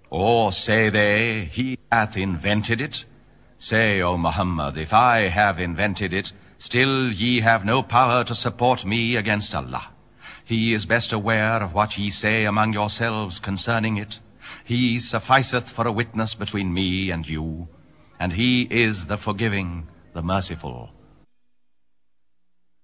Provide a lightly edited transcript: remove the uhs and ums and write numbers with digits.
Or say they, he hath invented it? Say, O Muhammad, if I have invented it, still ye have no power to support me against Allah. He is best aware of what ye say among yourselves concerning it. He sufficeth for a witness between me and you, and he is the forgiving, the merciful.